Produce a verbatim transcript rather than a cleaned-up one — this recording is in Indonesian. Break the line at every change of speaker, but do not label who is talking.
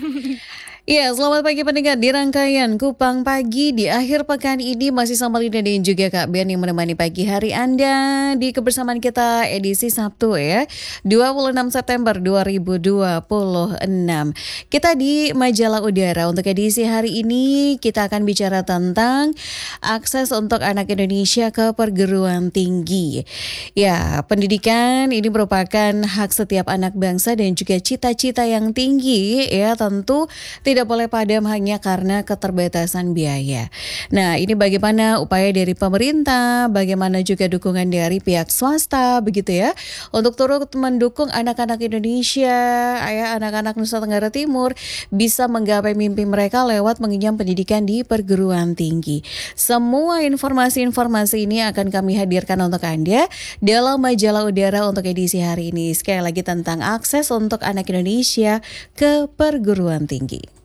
Iya, selamat pagi pendengar di rangkaian Kupang Pagi di akhir pekan ini masih sama Linda dan juga Kak Ben yang menemani pagi hari Anda di kebersamaan kita edisi Sabtu ya, dua puluh enam September dua ribu dua puluh enam. Kita di Majalah Udara untuk edisi hari ini kita akan bicara tentang akses untuk anak Indonesia ke perguruan tinggi. Ya, pendidikan ini merupakan hak setiap anak bangsa dan juga cita-cita yang tinggi ya, tentu tidak boleh padam hanya karena keterbatasan biaya. Nah, ini bagaimana upaya dari pemerintah, bagaimana juga dukungan dari pihak swasta, begitu ya, untuk turut mendukung anak-anak Indonesia, ya, anak-anak Nusa Tenggara Timur bisa menggapai mimpi mereka lewat mengenyam pendidikan di perguruan tinggi. Semua informasi-informasi ini akan kami hadirkan untuk Anda dalam Majalah Udara untuk edisi hari ini. Sekali lagi tentang akses untuk anak Indonesia ke perguruan tinggi.